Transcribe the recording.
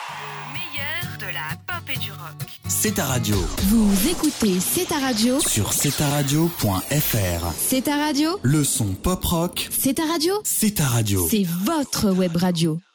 Le meilleur de la pop et du rock. C'est ta radio. Vous écoutez C'est ta radio Sur cetaradio.fr. C'est ta radio Le son pop rock. C'est ta radio C'est ta radio. C'est votre web radio.